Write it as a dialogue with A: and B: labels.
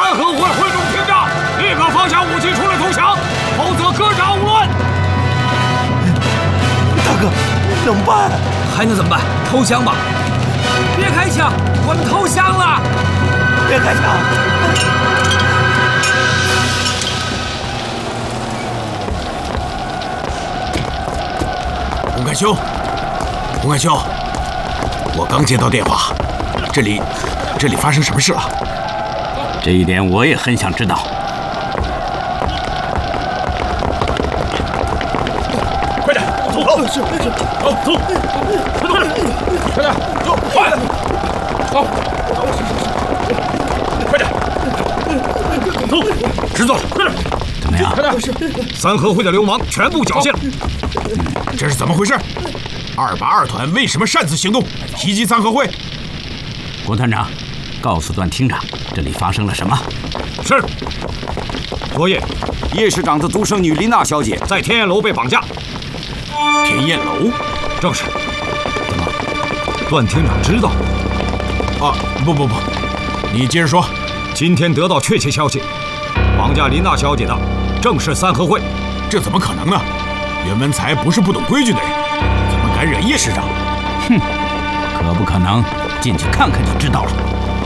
A: 三合会会众听着，立刻放下武器出来投降，否则各斩无论。
B: 大哥，怎么办？
C: 还能怎么办？投降吧！别开枪，我们投降了！
B: 别开枪！
A: 洪干兄，洪干兄，我刚接到电话，这里发生什么事了？
D: 这一点我也很想知道。
A: 快点，走！走，快点，走，快点，走，快点，走，知道了，快点，
D: 怎么样？
A: 快点！三合会的流氓全部缴械了，这是怎么回事？282团为什么擅自行动，袭击三合会？
D: 郭团长，告诉段厅长，这里发生了什么？
A: 是。昨夜，
E: 叶市长的独生女琳娜小姐
A: 在天燕楼被绑架。
E: 天燕楼？
A: 正是。怎么，段厅长知道？啊，不，你接着说。今天得到确切消息，绑架琳娜小姐的正是三合会。这怎么可能呢？袁文才不是不懂规矩的人，怎么敢惹叶市长？
D: 哼，可不可能？进去看看就知道了。